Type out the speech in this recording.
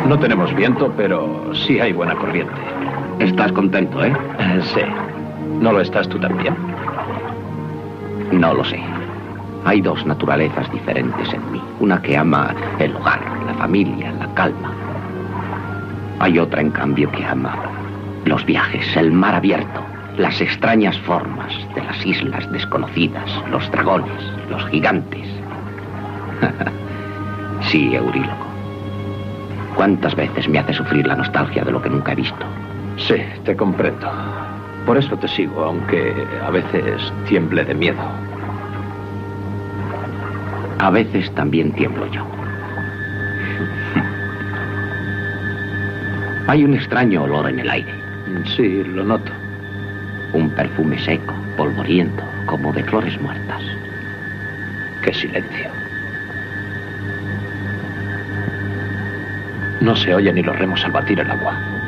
No tenemos viento, pero sí hay buena corriente. Estás contento, ¿eh? Sí. ¿No lo estás tú también? No lo sé. Hay dos naturalezas diferentes en mí. Una que ama el hogar, la familia, la calma. Hay otra, en cambio, que ama los viajes, el mar abierto, las extrañas formas de las islas desconocidas, los dragones, los gigantes. Sí, Euríloco. ¿Cuántas veces me hace sufrir la nostalgia de lo que nunca he visto? Sí, te comprendo. Por eso te sigo, aunque a veces tiemble de miedo. A veces también tiemblo yo. Hay un extraño olor en el aire. Sí, lo noto. Un perfume seco, polvoriento, como de flores muertas. ¡Qué silencio! No se oyen ni los remos al batir el agua.